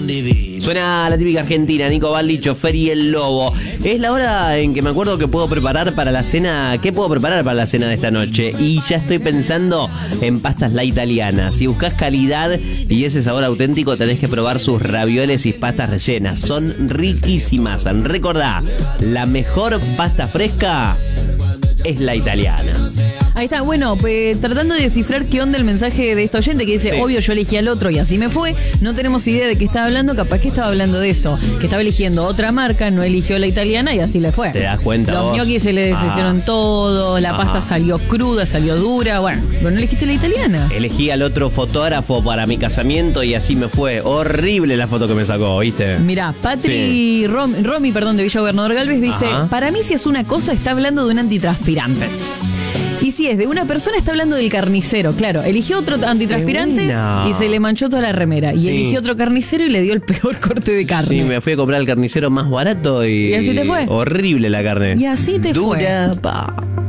Suena la típica argentina, Nico Baldi, Chofer y el Lobo. Es la hora en que me acuerdo que puedo preparar para la cena. ¿Qué puedo preparar para la cena de esta noche? Y ya estoy pensando en pastas la italiana. Si buscas calidad y ese sabor auténtico, tenés que probar sus ravioles y pastas rellenas. Son riquísimas. Recordá, la mejor pasta fresca es la italiana. Ahí está, bueno, tratando de descifrar qué onda el mensaje de este oyente que dice, Sí. obvio yo elegí al otro y así me fue. No tenemos idea de qué estaba hablando, capaz que estaba hablando de eso, que estaba eligiendo otra marca, no eligió la italiana y así le fue. ¿Te das cuenta Los vos? ñoquis se le deshicieron todo, la pasta salió cruda, salió dura, bueno, pero no elegiste la italiana. Elegí al otro fotógrafo para mi casamiento y así me fue. Horrible la foto que me sacó, ¿viste? Mirá, Romy, de Villa Gobernador Galvez dice, Ajá. para mí si es una cosa está hablando de un antitranspirante. Y si es de una persona, está hablando del carnicero. Claro, eligió otro antitranspirante Qué buena. y se le manchó toda la remera. Y Sí. eligió otro carnicero y le dio el peor corte de carne. Sí, me fui a comprar el carnicero más barato y... ¿Y así te fue? Horrible la carne. Y así te fue. Dura, pa.